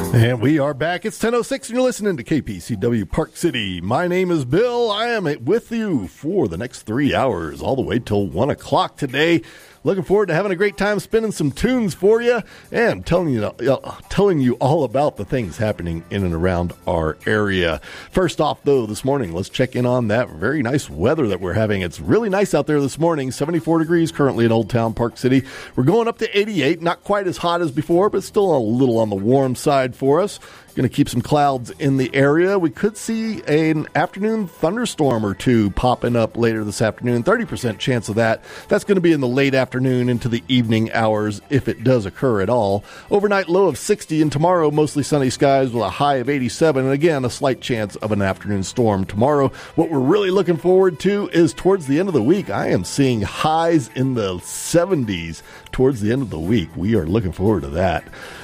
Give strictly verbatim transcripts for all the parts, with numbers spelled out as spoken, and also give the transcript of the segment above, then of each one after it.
And we are back. It's ten oh six and you're listening to K P C W Park City. My name is Bill. I am with you for the next three hours, all the way till one o'clock today. Looking forward to having a great time spinning some tunes for you and telling you uh, telling you all about the things happening in and around our area. First off, though, this morning, let's check in on that very nice weather that we're having. It's really nice out there this morning, seventy-four degrees currently in Old Town Park City. We're going up to eighty-eight, not quite as hot as before, but still a little on the warm side for us. Going to keep some clouds in the area. We could see an afternoon thunderstorm or two popping up later this afternoon. thirty percent chance of that. That's going to be in the late afternoon into the evening hours if it does occur at all. Overnight low of sixty, and tomorrow mostly sunny skies with a high of eighty-seven. And again, a slight chance of an afternoon storm tomorrow. What we're really looking forward to is towards the end of the week, I am seeing highs in the seventies towards the end of the week. We are looking forward to that.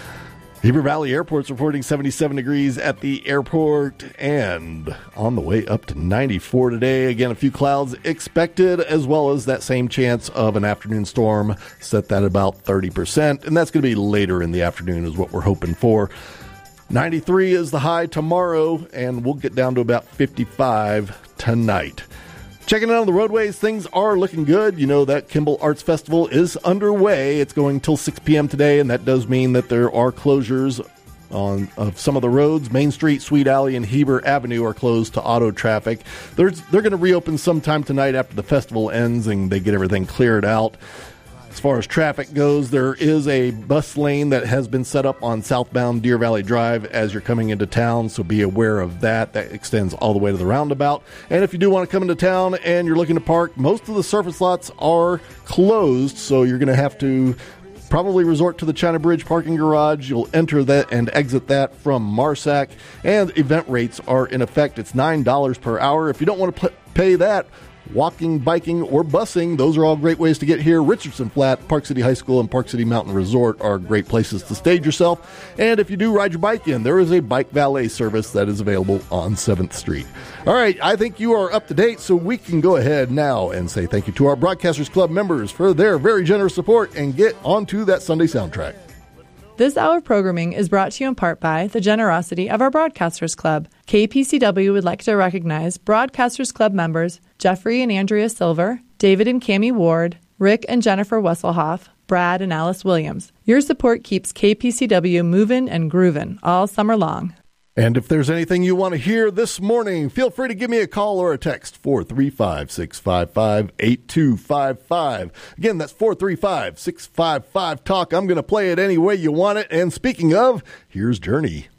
Heber Valley Airport's reporting seventy-seven degrees at the airport and on the way up to ninety-four today. Again, a few clouds expected, as well as that same chance of an afternoon storm, set that about thirty percent, and that's going to be later in the afternoon is what we're hoping for. ninety-three is the high tomorrow, and we'll get down to about fifty-five tonight. Checking out on the roadways, things are looking good. You know that Kimball Arts Festival is underway. It's going till six p.m. today, and that does mean that there are closures on of some of the roads. Main Street, Sweet Alley, and Heber Avenue are closed to auto traffic. There's, they're going to reopen sometime tonight after the festival ends and they get everything cleared out. As far as traffic goes, there is a bus lane that has been set up on southbound Deer Valley Drive as you're coming into town, so be aware of that. That extends all the way to the roundabout. And if you do want to come into town and you're looking to park, most of the surface lots are closed, so you're going to have to probably resort to the China Bridge parking garage. You'll enter that and exit that from Marsac, and event rates are in effect. It's nine dollars per hour. If you don't want to p- pay that, walking, biking, or busing, those are all great ways to get here. Richardson Flat, Park City High School, and Park City Mountain Resort are great places to stage yourself. And if you do ride your bike in, there is a bike valet service that is available on seventh Street. All right, I think you are up to date, so we can go ahead now and say thank you to our Broadcasters Club members for their very generous support and get onto that Sunday soundtrack. This hour of programming is brought to you in part by the generosity of our Broadcasters Club. K P C W would like to recognize Broadcasters Club members Jeffrey and Andrea Silver, David and Cammie Ward, Rick and Jennifer Wesselhoff, Brad and Alice Williams. Your support keeps K P C W moving and grooving all summer long. And if there's anything you want to hear this morning, feel free to give me a call or a text, four three five, six five five, eight two five five. Again, that's four three five, six five five, talk. I'm going to play it any way you want it. And speaking of, here's Journey.